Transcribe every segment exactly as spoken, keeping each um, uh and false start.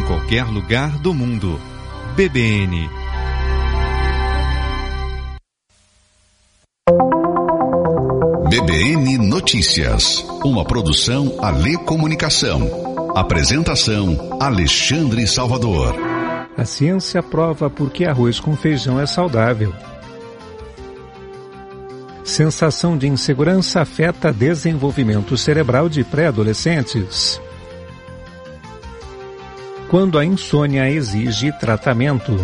qualquer lugar do mundo. B B N. B B N Notícias, uma produção Alê Comunicação. Apresentação Alexandre Salvador. A ciência prova por que arroz com feijão é saudável. Sensação de insegurança afeta desenvolvimento cerebral de pré-adolescentes. Quando a insônia exige tratamento.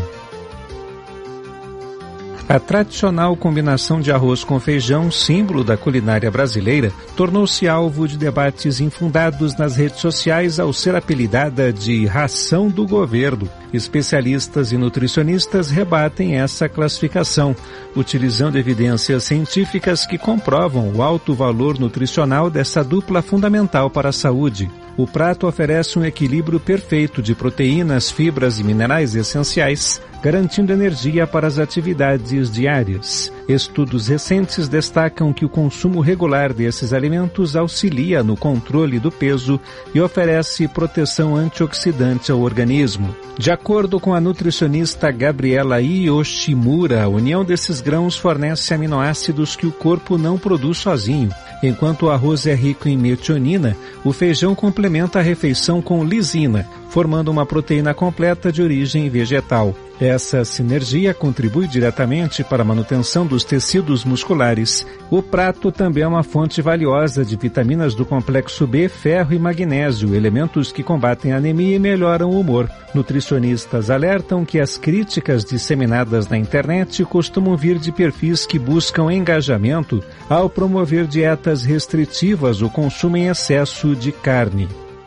A tradicional combinação de arroz com feijão, símbolo da culinária brasileira, tornou-se alvo de debates infundados nas redes sociais ao ser apelidada de ração do governo. Especialistas e nutricionistas rebatem essa classificação, utilizando evidências científicas que comprovam o alto valor nutricional dessa dupla fundamental para a saúde. O prato oferece um equilíbrio perfeito de proteínas, fibras e minerais essenciais, garantindo energia para as atividades diárias. Estudos recentes destacam que o consumo regular desses alimentos auxilia no controle do peso e oferece proteção antioxidante ao organismo. De acordo com a nutricionista Gabriela Yoshimura, a união desses grãos fornece aminoácidos que o corpo não produz sozinho. Enquanto o arroz é rico em metionina, o feijão complementa a refeição com lisina, formando uma proteína completa de origem vegetal. Essa sinergia contribui diretamente para a manutenção dos tecidos musculares. O prato também é uma fonte valiosa de vitaminas do complexo B, ferro e magnésio, elementos que combatem a anemia e melhoram o humor. Nutricionistas alertam que as críticas disseminadas na internet costumam vir de perfis que buscam engajamento ao promover dietas restritivas ou consumo em excesso de carne.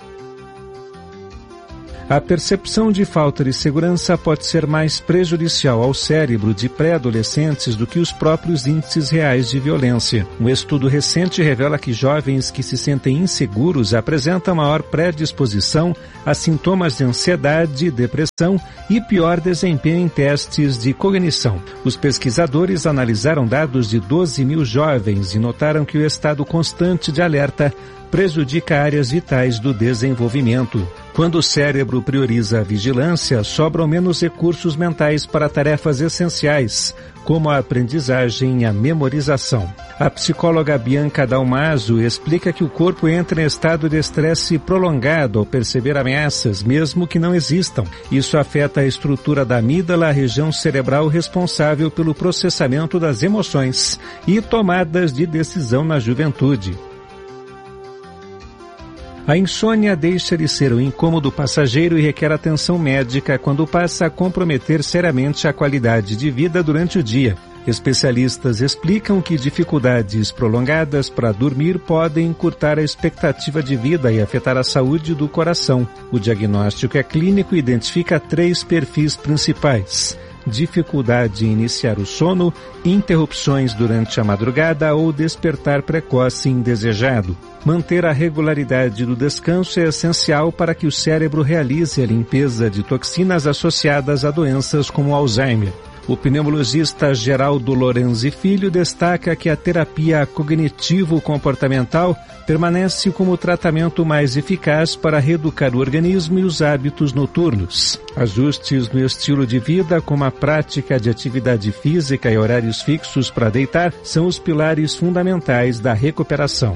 A percepção de falta de segurança pode ser mais prejudicial ao cérebro de pré-adolescentes do que os próprios índices reais de violência. Um estudo recente revela que jovens que se sentem inseguros apresentam maior predisposição a sintomas de ansiedade, depressão e pior desempenho em testes de cognição. Os pesquisadores analisaram dados de doze mil jovens e notaram que o estado constante de alerta prejudica áreas vitais do desenvolvimento. Quando o cérebro prioriza a vigilância, sobram menos recursos mentais para tarefas essenciais, como a aprendizagem e a memorização. A psicóloga Bianca Dalmaso explica que o corpo entra em estado de estresse prolongado ao perceber ameaças, mesmo que não existam. Isso afeta a estrutura da amígdala, a região cerebral responsável pelo processamento das emoções e tomadas de decisão na juventude. A insônia deixa de ser um incômodo passageiro e requer atenção médica quando passa a comprometer seriamente a qualidade de vida durante o dia. Especialistas explicam que dificuldades prolongadas para dormir podem encurtar a expectativa de vida e afetar a saúde do coração. O diagnóstico é clínico e identifica três perfis principais: dificuldade em iniciar o sono, interrupções durante a madrugada ou despertar precoce indesejado. Manter a regularidade do descanso é essencial para que o cérebro realize a limpeza de toxinas associadas a doenças como Alzheimer. O pneumologista Geraldo Lorenzi Filho destaca que a terapia cognitivo-comportamental permanece como o tratamento mais eficaz para reeducar o organismo e os hábitos noturnos. Ajustes no estilo de vida, como a prática de atividade física e horários fixos para deitar, são os pilares fundamentais da recuperação.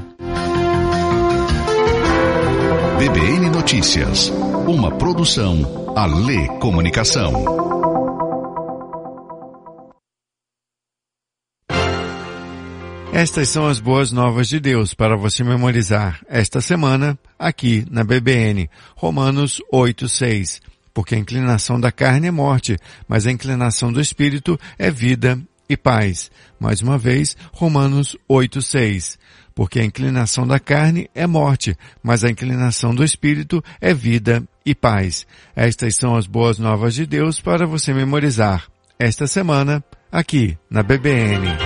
B B N Notícias, uma produção Alê Comunicação. Estas são as boas novas de Deus para você memorizar esta semana aqui na B B N. Romanos oito, seis. Porque a inclinação da carne é morte, mas a inclinação do espírito é vida e paz. Mais uma vez, Romanos oito, seis. Porque a inclinação da carne é morte, mas a inclinação do espírito é vida e paz. Estas são as boas novas de Deus para você memorizar esta semana aqui na B B N.